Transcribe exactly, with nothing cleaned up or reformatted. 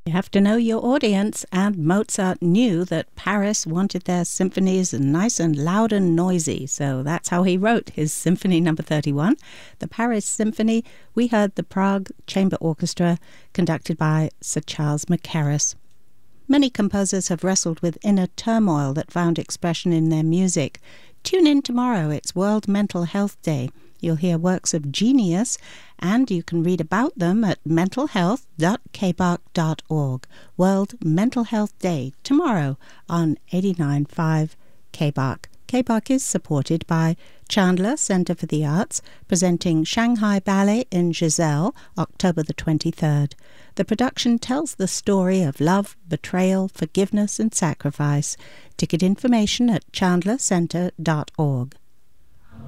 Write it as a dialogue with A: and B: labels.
A: You have to know your audience, and Mozart knew that Paris wanted their symphonies nice and loud and noisy, so that's how he wrote his Symphony Number thirty-one. The Paris Symphony, we heard the Prague Chamber Orchestra, conducted by Sir Charles Mackerras. Many composers have wrestled with inner turmoil that found expression in their music. Tune in tomorrow, it's World Mental Health Day. You'll hear works of genius, and you can read about them at mental health dot k b a r c dot org. World Mental Health Day, tomorrow on eighty-nine point five K B A R C. K B A R C is supported by Chandler Center for the Arts, presenting Shanghai Ballet in Giselle, October the twenty-third. The production tells the story of love, betrayal, forgiveness, and sacrifice. Ticket information at chandler center dot org.